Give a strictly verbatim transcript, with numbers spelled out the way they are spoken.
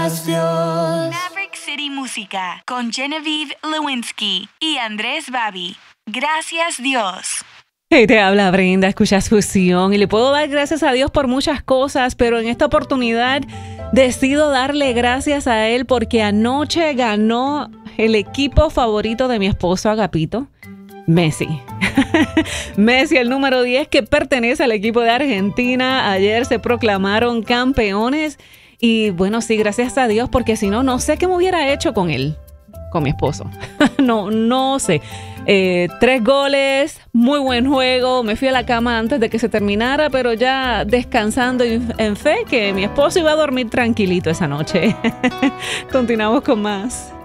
Dios. Maverick City Música con Genevieve Lewinsky y Andrés Babi. Gracias, Dios. Hey, te habla Brenda, escuchas Fusión y le puedo dar gracias a Dios por muchas cosas, pero en esta oportunidad decido darle gracias a Él porque anoche ganó el equipo favorito de mi esposo Agapito, Messi. Messi, el número diez, que pertenece al equipo de Argentina. Ayer se proclamaron campeones y bueno, sí, gracias a Dios, porque si no, no sé qué me hubiera hecho con él, con mi esposo. no, no sé. Eh, tres goles, muy buen juego. Me fui a la cama antes de que se terminara, pero ya descansando en fe que mi esposo iba a dormir tranquilito esa noche. Continuamos con más.